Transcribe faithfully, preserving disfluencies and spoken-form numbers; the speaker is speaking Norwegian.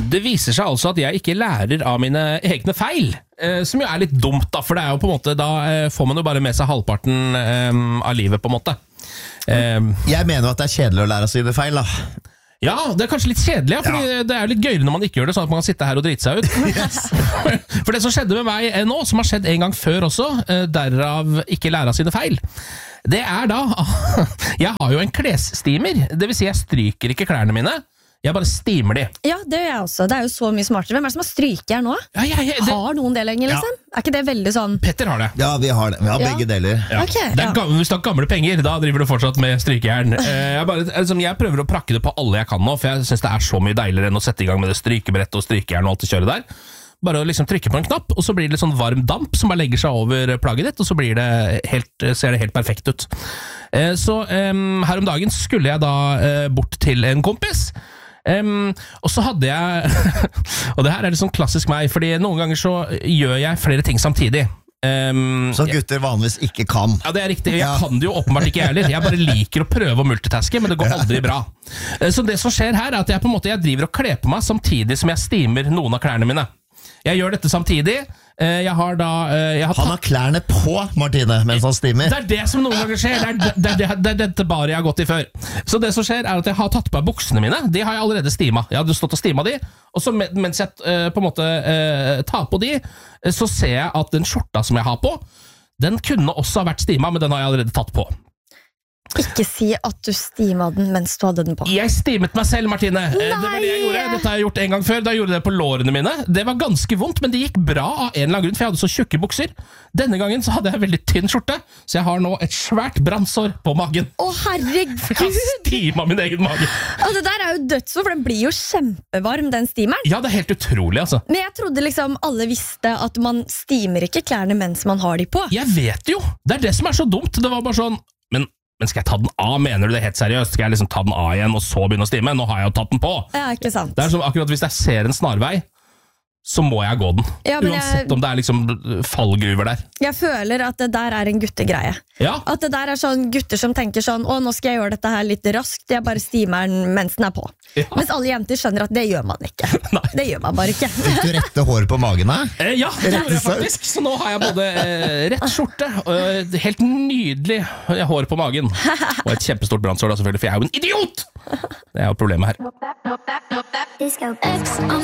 Det viser seg altså at jeg ikke lærer av mine egne feil, eh, som jo er litt dumt da, for det er jo på en måte, da eh, får man jo bare med seg halvparten eh, av livet på en måte. Eh, Jeg mener jo at det er kjedelig å lære av sine feil da. ja, det er kanskje litt kjedelig, ja, fordi ja. det er litt gøyere når man ikke gjør det, sånn at man kan sitte her og drite seg ut. Yes. For det som skjedde med meg nå, som har skjedd en gang før også, eh, derav ikke lære av sine feil, det er da, jeg har jo en klesstimer, det vil si jeg stryker ikke klærne mine, jeg bare stimer de. Ja, det gjør jeg også. Det er jo så mye smartere. Hvem er det som har strykejern nå? Ja, ja, ja, det... Har noen det lenger, liksom? Ja. Er ikke det veldig sånn... Petter har det. Ja, vi har det. Vi har ja. begge deler. Ja. Okay, det er ja. gamle, hvis du har gamle penger, da driver du fortsatt med strykejern. Jeg, bare, altså, jeg prøver å prakke det på alle jeg kan nå, for jeg synes det er så mye deiligere enn å sette i gang med det strykebrettet og strykejern og alt det kjøret der. Bare å liksom trykke på en knapp, og så blir det litt sånn varm damp som bare legger seg over plagget ditt, og så blir det helt, ser det helt perfekt ut. Så um, her om dagen skulle jeg da uh, bort til en kompis, Um, og så hadde jeg og det her er litt sånn klassisk meg, fordi noen ganger så gjør jeg flere ting samtidig. um, Som gutter vanligvis ikke kan. Ja, det er riktig, jeg ja. kan det jo åpenbart ikke jeg heller. Jeg bare liker å prøve å multitaske, men det går aldri bra. Så det som skjer her er at jeg på en måte jeg driver og kler på meg samtidig som jeg stimer noen av klærne mine. Jeg gjør dette samtidig. Jeg har da jeg har Han har klærne på, Martine, mens han stimer. Det er det som noen ganger skjer. Det er, det, det, det, det er dette bare jeg har gått i før. Så det som skjer er at jeg har tatt på meg buksene mine. De har jeg allerede stima. Jeg hadde stått og stima de, og så mens jeg uh, på en måte uh, tar på de, så ser jeg at den skjorta som jeg har på, den kunne også ha vært stima, men den har jeg allerede tatt på. Ikke si at du stima den mens du hadde den på. Jeg stimet meg selv, Martine. Nei. Det var det jeg gjorde. Dette har jeg gjort en gang før. Da gjorde jeg det på lårene mine. Det var ganske vondt, men det gikk bra av en eller annen grunn, for jeg hadde så tjukke bukser. Denne gangen så hadde jeg veldig tynn skjorte, så jeg har nå et svært brannsår på magen. Å, herregud! Jeg har stima min egen mage. Altså, det der er jo dødsord, for den blir jo kjempevarm, den stimeren. Ja, det er helt utrolig, altså. Men jeg trodde liksom alle visste at man stimer ikke klærne mens man har de på. Jeg vet jo! Det er det som er så dumt. Det var bare sånn, men Men skal jeg ta den av, mener du det helt seriøst? Skal jeg liksom ta den av igjen og så begynne å stime? Nå har jeg jo tatt den på. Ja, ikke sant. Det er som akkurat hvis jeg ser en snarvei, så må jeg gå den. Ja, uansett jeg, om det er liksom fallgruver der. Jeg føler at det der er en guttegreie. Ja. At det der er sånn gutter som tenker sånn, å, nå skal jeg gjøre dette her litt raskt, jeg bare stimer den mens den er på. Ja. Mens alle jenter skjønner at det gjør man ikke. Det gjør man bare ikke. Fikk du rette hår på magen, da? Eh, ja, det gjorde jeg faktisk. Så nå har jeg både eh, rett skjorte og helt nydelig hår på magen. Og et kjempestort brannsår da, selvfølgelig, for jeg er jo en idiot! Det er jo problemet her.